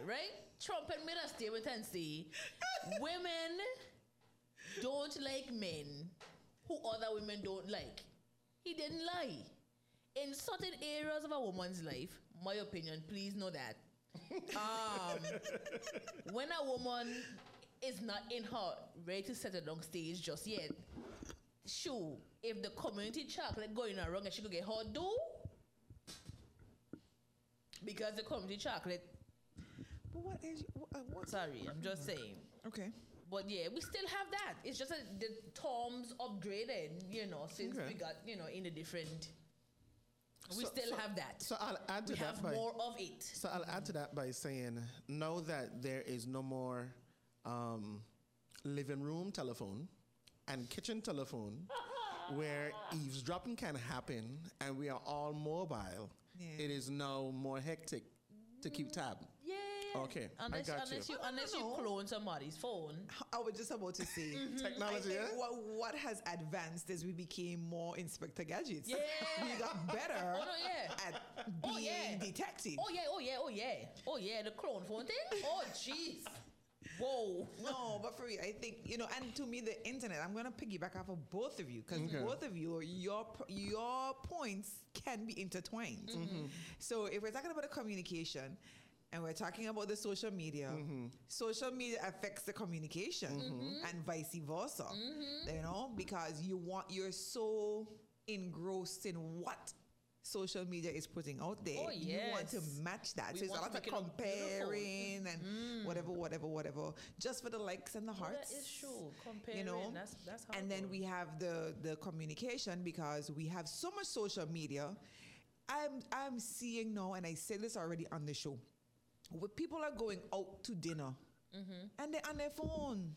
right? Trumpet made a statement and say, women don't like men who other women don't like. He didn't lie. In certain areas of a woman's life, my opinion, please know that. When a woman is not in her ready to set it on stage just yet, sure, if the community chocolate going wrong and she could get her do, because the community chocolate. But what is what? Sorry, I'm just saying. Okay. But yeah, we still have that. It's just that the terms upgraded, since we got, in a different. We still have that. So I'll add to we that have more of it. So I'll add to that by saying, know that there is no more living room telephone and kitchen telephone where eavesdropping can happen and we are all mobile. Yeah. It is now more hectic to keep tab. Yeah. Okay, unless you clone somebody's phone. I was just about to say technology. What has advanced is we became more Inspector Gadgets. Yeah, we got better at being detectives. Oh yeah, the clone phone thing. Oh jeez. Whoa. No, but for real, I think, and to me, the internet, I'm going to piggyback off of both of you because both of you, your points can be intertwined. Mm-hmm. So if we're talking about the communication and we're talking about the social media, social media affects the communication and vice versa, because you're so engrossed in what social media is putting out there. Oh, yes. You want to match that. So it's a lot of comparing and whatever, just for the likes and the hearts. That is true. Comparing, that's how. And then we have the communication because we have so much social media. I'm seeing now, and I said this already on the show, where people are going out to dinner and they're on their phone.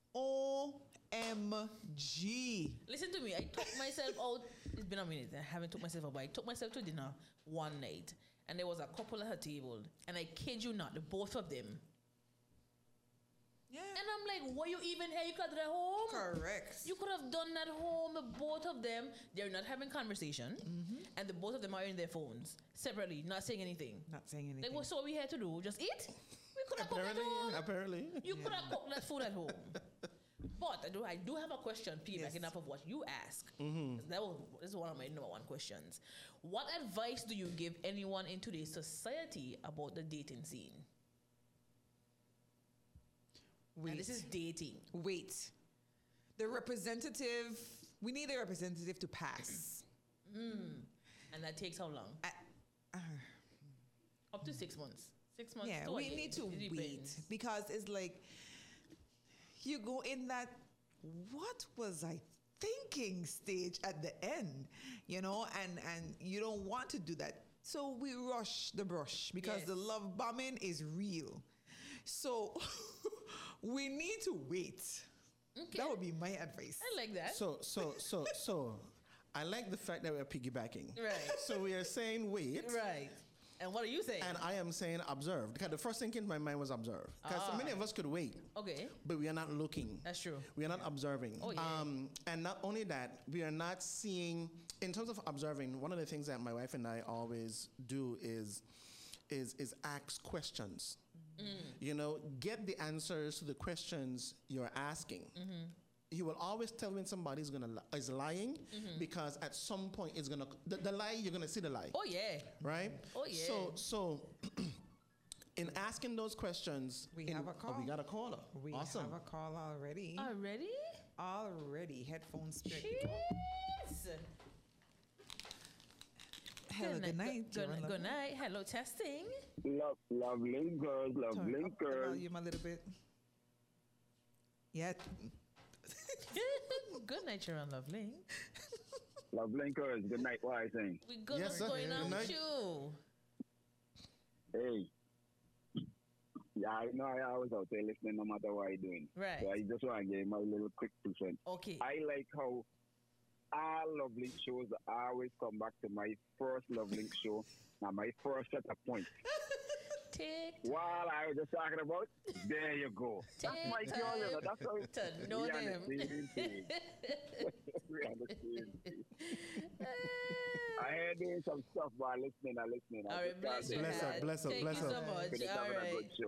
OMG. Listen to me. I took myself out. It's been a minute. I haven't took myself out, but I took myself to dinner one night, and there was a couple at her table, and I kid you not, the both of them. Yeah. And I'm like, were you even here? You could have done that home. Correct. You could have done that home. The both of them, they're not having conversation, and the both of them are in their phones separately, not saying anything. Like, what's what we had to do? Just eat. We could have cooked at home. Apparently. You could have cooked that food at home. But I do have a question, piggybacking off of what you ask. This is one of my number one questions. What advice do you give anyone in today's society about the dating scene? Wait. And this is dating. Wait. The representative, we need a representative to pass. And that takes how long? Up to 6 months. 6 months. Yeah, we need to wait because it's like you go in that what was I thinking stage at the end, and you don't want to do that. So we rush the brush because the love bombing is real. So we need to wait. Okay. That would be my advice. I like that. So I like the fact that we're piggybacking. Right. So we are saying wait. Right. And what are you saying? And I am saying observe. Because the first thing in my mind was observe. Because many of us could wait. Okay. But we are not looking. That's true. We are not observing. Oh, yeah. And not only that, we are not seeing, in terms of observing, one of the things that my wife and I always do is ask questions. Get the answers to the questions you're asking. You will always tell when somebody is lying because at some point it's gonna the lie, you're gonna see the lie. Oh yeah. Right? Oh yeah. So in asking those questions, we have a call. We got a caller. We have a call already. Already? Headphones. Jeez. Hello, good night. Good night. Hello, testing. Lovely girls, lovely girls. The volume a little bit. Yeah. Good night, Sharon Lovely. Lovely girls, good night. What are you saying? We good. What's going on with you? Hey. Yeah, I know I always out there listening no matter what you're doing. Right. So I just want to give my little quick 2 cents. Okay. I like how all Lovely shows I always come back to my first Lovely show and my first set of points. While I was just talking about, there you go. That's my girl. That's how to know them. We on the same page. I heard doing some stuff while listening. All right, bless you. Bless up. Thank you so much. All right.